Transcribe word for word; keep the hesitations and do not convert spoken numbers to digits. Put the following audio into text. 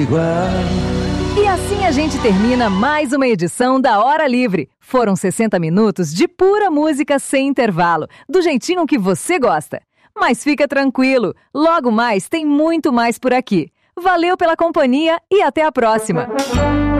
E assim a gente termina mais uma edição da Hora Livre. Foram sessenta minutos de pura música sem intervalo, do jeitinho que você gosta. Mas fica tranquilo, logo mais tem muito mais por aqui. Valeu pela companhia e até a próxima!